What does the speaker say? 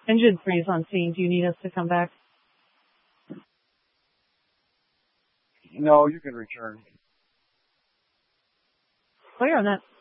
Engine 3 is on scene. Do you need us to come back? No, you can return. Clear on that.